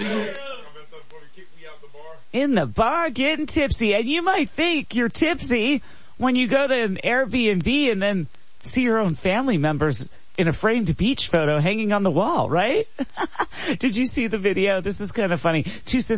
In the bar getting tipsy. And you might think you're tipsy when you go to an Airbnb and then see your own family members in a framed beach photo hanging on the wall, right? Did you see the video? This is kind of funny. Two sisters